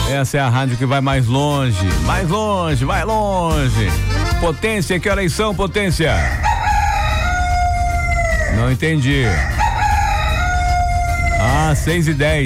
Essa é a rádio que vai mais longe, mais longe, vai longe. Potência, que horas são, Potência? Não entendi. 6:10.